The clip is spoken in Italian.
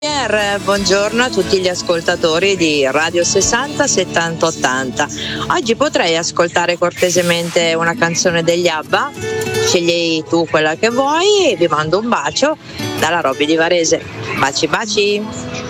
Buongiorno a tutti gli ascoltatori di Radio 60 70 80. Oggi potrei ascoltare cortesemente una canzone degli ABBA? Scegli tu quella che vuoi e vi mando un bacio dalla Robby di Varese. Baci baci!